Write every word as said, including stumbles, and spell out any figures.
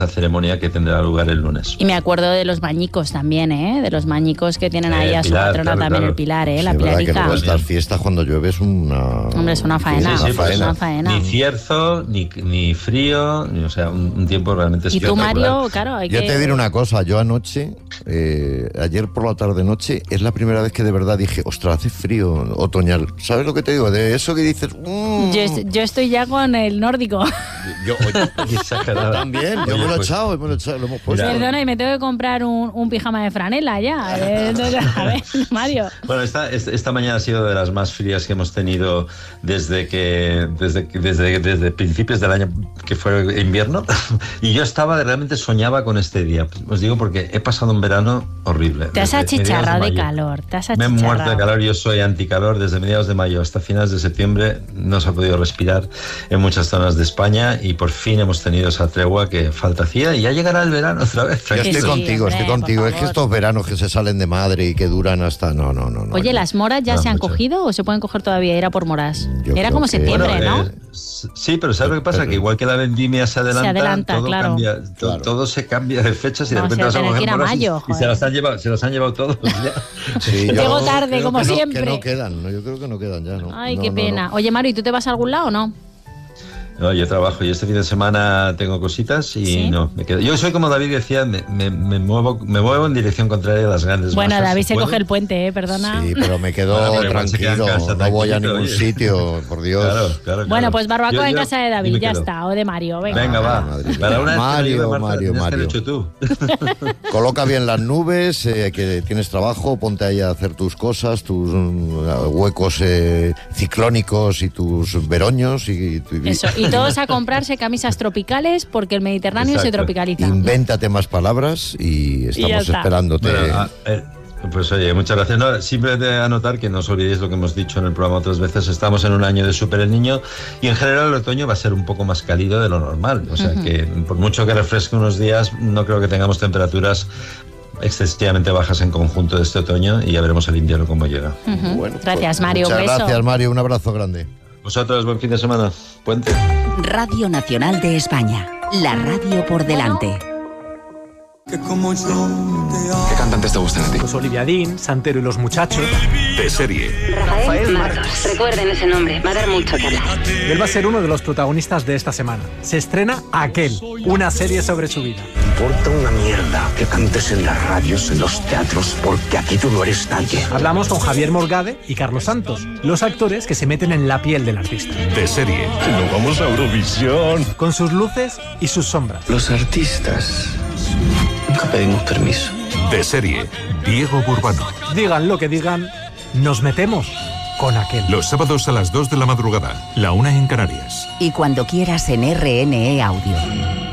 ceremonia que tendrá lugar el lunes. Y me acuerdo de los mañicos también, ¿eh? De los mañicos que tienen ahí eh, a su Pilar, patrona claro, también, claro. El Pilar, ¿eh? La sí, Pilarica. Que luego estas fiestas cuando llueve es una... Hombre, es una faena. Sí, sí, pues, una faena. Ni cierzo, ni, ni frío, ni, o sea, un, un tiempo realmente y espectacular. Y tú, Mario, claro, hay Yo que... te diré una cosa, yo anoche, eh, ayer por la tarde-noche, es la primera vez que de verdad dije, ostras, hace frío otoñal. ¿Sabes lo que te digo? De eso que dices... Mmm. Yo, yo estoy ya con el nórdico. Yo, oye, exagerado. También, yo oye, me lo he pues, echado, me lo he echado, lo hemos puesto. Perdona, y me tengo que comprar un, un pijama de franela ya. Entonces, a ver, Mario. Bueno, esta, esta mañana ha sido de las más frías que hemos tenido desde que desde, desde, desde principios del año que fue invierno. Y yo estaba, realmente soñaba con este día. Os digo porque he pasado un verano horrible. Te has achicharrado de, de calor. Te has achicharrado. Me he muerto de calor. Yo soy anticalor. Desde mediados de mayo hasta finales de septiembre no se ha podido respirar en muchas zonas de España y por fin hemos tenido esa tregua que falta hacía y ya llegará el verano otra vez. Yo estoy sí, contigo, hombre, estoy contigo. Es que estos veranos que se salen de madre y que duran hasta... No, no, no. no Oye, no, ¿las moras ya no, se han mucho. cogido o se pueden coger todavía? Era por moras. Yo Era como que... septiembre, bueno, ¿no? Eh, sí, pero ¿sabes lo que pasa? Pero... Que igual que la vendimia se adelanta, se adelanta todo, claro. cambia, to, claro. todo se cambia de fechas y no, de repente vas a coger moras mayo, y, y se las han llevado, se las han llevado todos. Ya. Sí, Llego tarde, como que no, siempre. Que no quedan, ¿no? Yo creo que no quedan ya, ¿no? Ay, no, qué no, pena. No. Oye, Mario, ¿y tú te vas a algún lado o no? No, yo trabajo y este fin de semana tengo cositas y ¿Sí? no, me quedo. Yo soy como David decía, me, me, me, muevo, me muevo en dirección contraria a las grandes Bueno, masas. David se ¿Puedo? coge el puente, ¿eh? Perdona. Sí, pero me quedo bueno, pero tranquilo, casa, no voy a ningún oye. sitio, por Dios. Claro, claro, claro. Bueno, pues barbacoa yo, en yo, casa de David, ya está, o de Mario. Venga, venga va. Madre Para una Mario, Marta, Mario, Mario. Hecho tú. Coloca bien las nubes, eh, que tienes trabajo, ponte ahí a hacer tus cosas, tus um, huecos eh, ciclónicos y tus veroños. Y, y, Eso, y todos a comprarse camisas tropicales porque el Mediterráneo Exacto. se tropicaliza. Invéntate más palabras y estamos y esperándote. Bueno, a, eh, pues oye, muchas gracias. No, simplemente anotar que no os olvidéis lo que hemos dicho en el programa otras veces. Estamos en un año de Super el Niño y en general el otoño va a ser un poco más cálido de lo normal. O sea uh-huh. que por mucho que refresque unos días, no creo que tengamos temperaturas excesivamente bajas en conjunto de este otoño y ya veremos el invierno cómo llega. Uh-huh. Bueno, gracias, pues, Mario. Muchas un beso. gracias, Mario. Un abrazo grande. Vosotros, buen fin de semana. Puente. Radio Nacional de España. La radio por delante. ¿Qué cantantes te gustan a ti? Pues Olivia Dean, Santero y los muchachos. De serie. Rafael Martos. Recuerden ese nombre, va a dar mucho que hablar. Él va a ser uno de los protagonistas de esta semana. Se estrena Aquel, una serie sobre su vida. Importa una mierda que cantes en las radios, en los teatros, porque aquí tú no eres nadie. Hablamos con Javier Morgade y Carlos Santos, los actores que se meten en la piel del artista. De serie. No vamos a Eurovisión. Con sus luces y sus sombras. Los artistas nunca pedimos permiso. De serie. Diego Burbano. Digan lo que digan, nos metemos con Aquel. Los sábados a las dos de la madrugada, la una en Canarias. Y cuando quieras en R N E Audio.